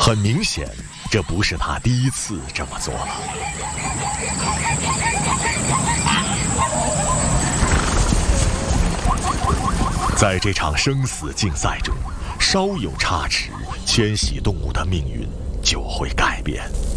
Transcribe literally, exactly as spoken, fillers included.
很明显，这不是他第一次这么做了。在这场生死竞赛中，稍有差池，迁徙动物的命运就会改变。